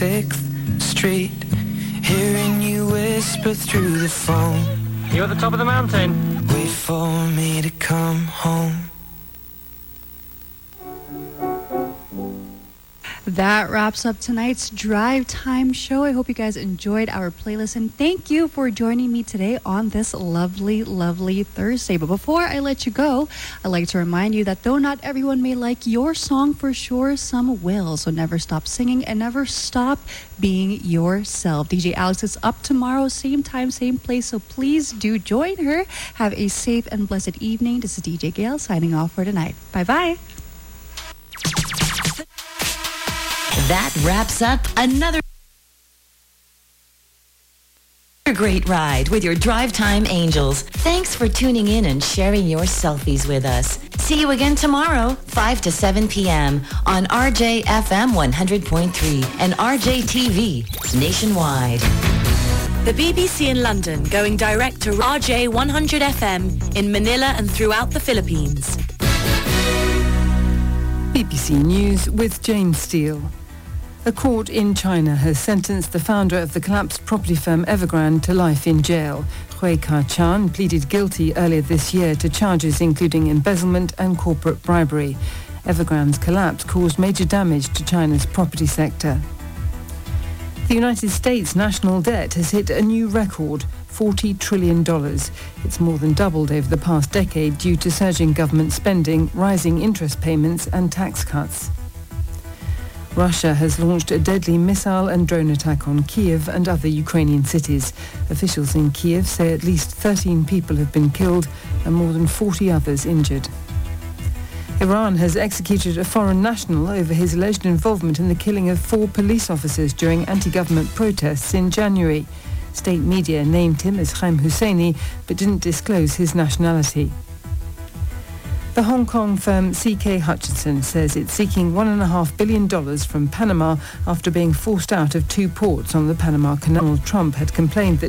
6th Street, hearing you whisper through the phone. You're at the top of the mountain. Wait for me to come home. That wraps up tonight's Drive Time show. I hope you guys enjoyed our playlist, and thank you for joining me today on this lovely, lovely Thursday. But before I let you go, I'd like to remind you that though not everyone may like your song, for sure some will. So never stop singing and never stop being yourself. DJ Alex is up tomorrow, same time, same place, so please do join her. Have a safe and blessed evening. This is DJ Gail signing off for tonight. Bye-bye. That wraps up another great ride with your Drive Time Angels. Thanks for tuning in and sharing your selfies with us. See you again tomorrow, 5 to 7 p.m. on RJFM 100.3 and RJTV nationwide. The BBC in London going direct to RJ 100 FM in Manila and throughout the Philippines. BBC News with Jane Steele. A court in China has sentenced the founder of the collapsed property firm Evergrande to life in jail. Hui Ka-chan pleaded guilty earlier this year to charges including embezzlement and corporate bribery. Evergrande's collapse caused major damage to China's property sector. The United States national debt has hit a new record, $40 trillion. It's more than doubled over the past decade due to surging government spending, rising interest payments and tax cuts. Russia has launched a deadly missile and drone attack on Kiev and other Ukrainian cities. Officials in Kiev say at least 13 people have been killed and more than 40 others injured. Iran has executed a foreign national over his alleged involvement in the killing of 4 police officers during anti-government protests in January. State media named him as Chaim Husseini but didn't disclose his nationality. The Hong Kong firm CK Hutchinson says it's seeking $1.5 billion from Panama after being forced out of 2 ports on the Panama Canal. Trump had complained that